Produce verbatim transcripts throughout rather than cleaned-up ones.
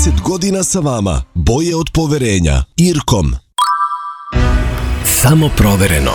trideset godina sa vama. Boje od poverenja. Irkom. Samo provereno.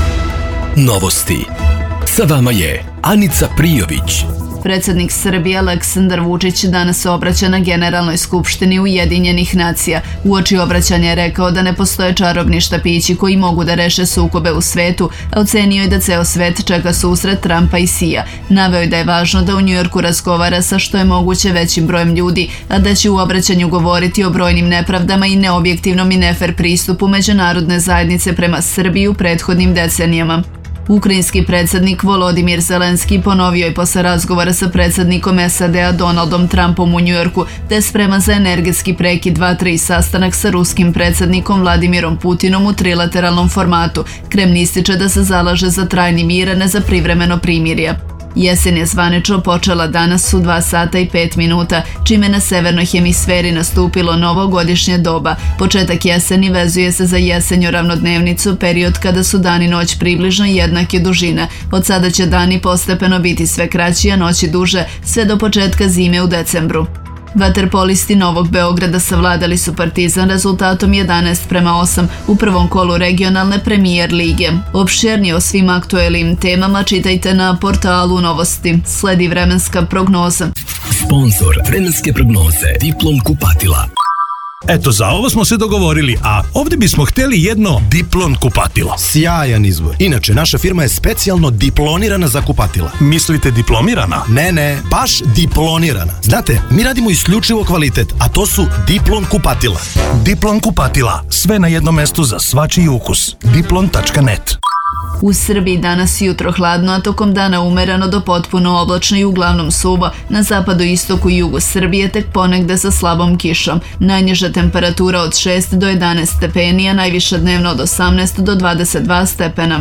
Novosti. Sa vama je Anica Prijović. Predsjednik Srbije Aleksandar Vučić danas se obraća na Generalnoj skupštini Ujedinjenih nacija. Uoči obraćanja je rekao da ne postoje čarobni štapići koji mogu da reše sukobe u svetu, a ocenio je da ceo svet čeka susret Trumpa i Sija. Naveo je da je važno da u Njujorku razgovara sa što je moguće većim brojem ljudi, a da će u obraćanju govoriti o brojnim nepravdama i neobjektivnom i nefer pristupu međunarodne zajednice prema Srbiji u prethodnim decenijama. Ukrajinski predsjednik Volodimir Zelenski ponovio je posle razgovora sa predsjednikom S A D-a Donaldom Trumpom u Njujorku da je spreman za energetski prekid dva tri sastanak sa ruskim predsjednikom Vladimirom Putinom u trilateralnom formatu. Kreml ističe da se zalaže za trajni mir, a ne za privremeno primirje. Jesen je zvanično počela danas u dva sata i pet minuta, čime na severnoj hemisferi nastupilo novogodišnje doba. Početak jeseni vezuje se za jesenju ravnodnevnicu, period kada su dan i noć približno jednake dužine. Od sada će dani postepeno biti sve kraći, a noći duže, sve do početka zime u decembru. Vaterpolisti Novog Beograda savladali su Partizan rezultatom jedanaest prema osam u prvom kolu regionalne premijer lige. Opširnije o svim aktuelnim temama čitajte na portalu Novosti. Sledi vremenska prognoza. Sponzor vremenske prognoze Diplom kupatila. Eto, za ovo smo se dogovorili, a ovdje bismo htjeli jedno Diplon kupatilo. Sjajan izbor. Inače, naša firma je specijalno diplonirana za kupatila. Mislite diplomirana? Ne, ne, baš diplonirana. Znate, mi radimo isključivo kvalitet, a to su Diplon kupatila. Diplon kupatila. Sve na jednom mestu za svačiji ukus. diplon tačka net. U Srbiji danas jutro hladno, a tokom dana umereno do potpuno oblačno i uglavnom suvo. Na zapadu, istoku i jugu Srbije tek ponegde sa slabom kišom. Najniža temperatura od šest do jedanaest stepeni, a najviša dnevno od osamnaest do dvadeset dva stepena.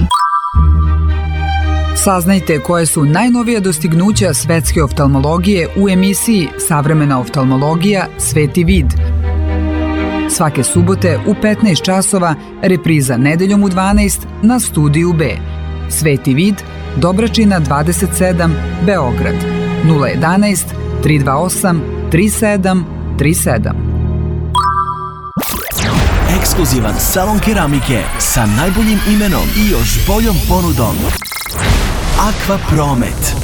Saznajte koje su najnovije dostignuća svetske oftalmologije u emisiji Savremena oftalmologija – Sveti vid. Svake subote u petnaest časova, repriza nedeljom u dvanaest na Studiju B. Sveti vid, Dobračina dvadeset sedam, Beograd. nula jedanaest, tri dva osam, tri sedam tri sedam. Ekskluzivan salon keramike sa najboljim imenom i još boljom ponudom. Aqua Promet.